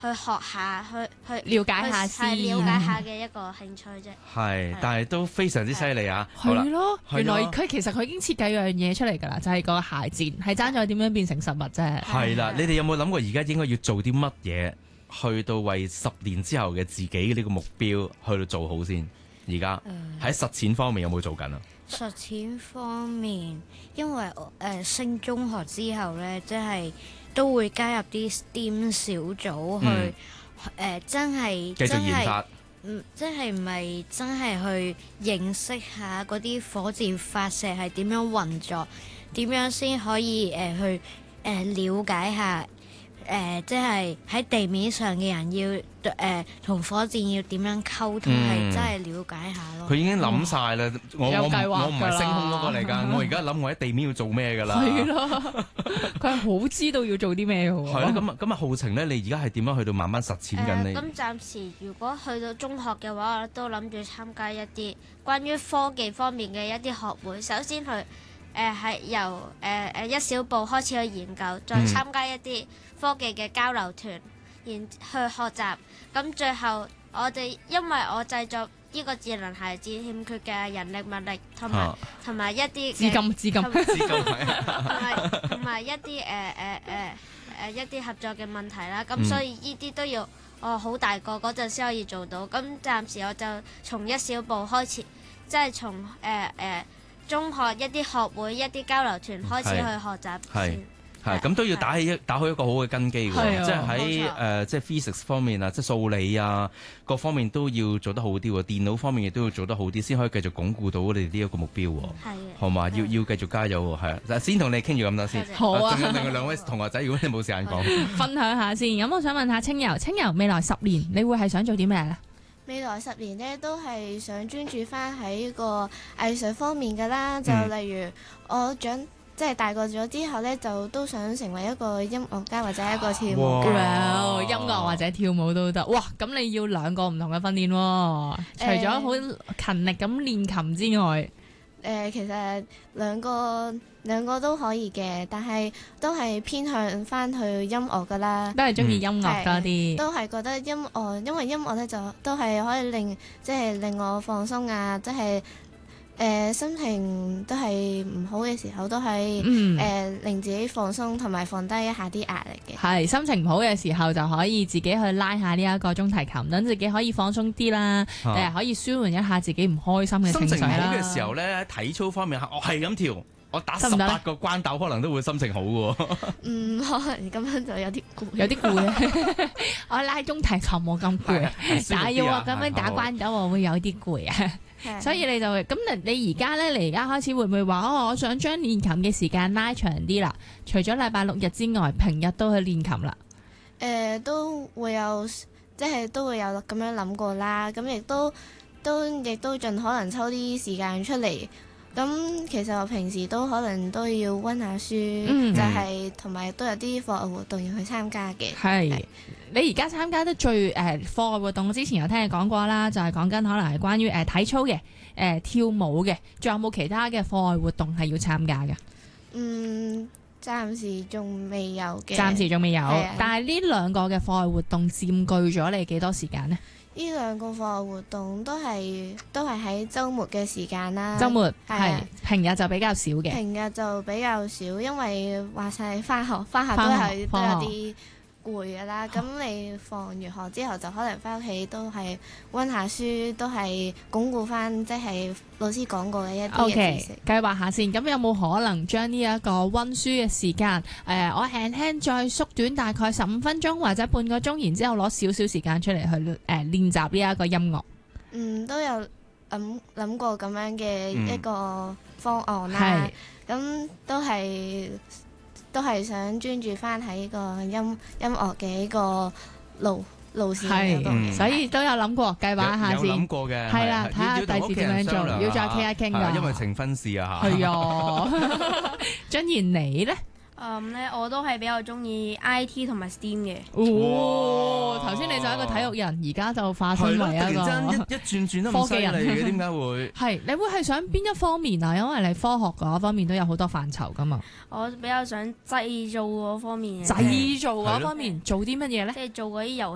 去學下，去了解下先， 係了解下嘅一個興趣啫。 係，但係都非常之犀利啊！好啦係咯， 係咯原來佢已經設計樣嘢出嚟㗎啦，就係個鞋墊，係爭咗點樣變成實物啫。 係啦，你哋有冇諗過而家應該要做啲乜嘢，去到為10年之後嘅自己呢個目標去到做好先？而家喺實踐方面有冇做緊啊？ 實踐方面，因為我升中學之後咧，即係都會加入啲 STEAM 小組去真係繼續研發。 即係唔係真係去認識下嗰啲火箭發射係點樣運作，點樣先可以去了解下即係喺地面上嘅人要同火箭要點樣溝通，係真係了解下咯。 佢已經諗晒啦，我有計劃唔係升空嗰個嚟㗎，我而家諗我喺地面要做咩㗎啦。 係咯，佢係好知道要做啲咩嘅喎。 係咯，咁啊，浩晴咧，你而家係點樣去到慢慢實踐緊你？ 咁暫時如果去到中學嘅話，我都諗住參加一啲關於科技方面嘅一啲學會。首先去係由一小步開始去研究，再參加一啲科技嘅交流團，然去學習。咁最後因為我製作呢個智能鞋子欠缺嘅人力物力，同埋一啲資金同埋一啲一啲合作嘅問題啦。咁所以呢啲都要我好大個嗰陣先可以做到。咁暫時我就從一小步開始，即係從中學一啲學會、一啲交流團開始去學習先。 係咁都要打好一個好嘅根基喎，即係喺即係 physics 方面啊，即係數理啊，各方面都要做得好啲喎，電腦方面亦都要做得好啲，先可以繼續鞏固到你哋呢一個目標喎。係，好嘛？要繼續加油喎，係啊！先同你傾住咁多先。 好啊！ 仲有另外兩位同學仔，如果你冇時間講， 分享下先。咁我想問下青柔未來10年你會係想做啲咩咧？ 未來10年呢，都係想專注翻喺個藝術方面㗎啦，就例如我即係大個咗之後呢，就都想成為一個音樂家或者一個跳舞家。 音樂或者跳舞都得。哇！咁你要2個唔同嘅訓練喎，除咗好勤力咁練琴之外， 其實兩個都可以嘅，但係都係偏向翻去音樂㗎啦。 都係中意音樂多啲。 都係覺得因為音樂呢，就都係可以令我放鬆啊，即係。心情都係唔好嘅時候，都係令自己放鬆同埋放低一下啲壓力嘅。 係心情唔好嘅時候，就可以自己去拉下呢一個中提琴，等自己可以放鬆啲啦，可以舒緩一下自己唔開心嘅情緒啦。 心情唔好嘅時候咧，體操方面我係咁跳，我打18個關斗，可能都會心情好嘅喎。 可能咁樣就有啲攰， 有啲攰。我拉中提琴冇咁攰，打要我咁樣打關斗，我會有啲攰啊。所以你就會咁你而家咧，你而家開始會唔會話我想將練琴嘅時間拉長啲啦？除咗禮拜6日之外，平日都去練琴啦。 都會有，即係都會有咁樣諗過啦。咁亦都盡可能抽啲時間出嚟。咁其實我平時都可能都要溫下書，就係同埋都有啲課外活動要去參加嘅。 係你而家參加得最課外活動，之前有聽你講過啦，就係講緊可能係關於體操嘅、跳舞嘅，仲有冇其他嘅課外活動係要參加嘅？ 暫時仲未有嘅。 暫時仲未有，但係呢2個嘅課外活動佔據咗你幾多時間呢？ 呢2個課外活動都係喺週末嘅時間啦。 週末係平日就比較少嘅。 平日就比較少，因為話晒返學都有啲攰㗎啦。咁你放完學之後就可能返屋企都係溫下書，都係鞏固返即係老師講過嘅一啲嘅知識。 計劃下先，咁有冇可能將呢一個溫書嘅時間我輕輕再縮短大概15分鐘或者半個鐘，然之後攞少少時間出嚟去練習呢一個音樂？ 都有諗過咁樣嘅一個方案啦。咁都係想專注翻喺個音樂嘅一個路線嗰度， 所以都有諗過計劃一下先。 有諗過嘅， 係啦，睇下第時點樣做，要再傾一傾㗎。 因為呈分試啊嚇。 係啊，張妍你咧？ 我都係比較中意 IT 同埋 STEAM 嘅。 頭先你就係一個體育人，而家就化身為一個突然間一轉得咁犀利嘅，點解會？ 係你會係想邊一方面啊？因為你科學嗰方面都有好多範疇噶嘛。 我比較想製造嗰方面嘅。 製造嗰方面做啲乜嘢咧？ 即係做嗰啲遊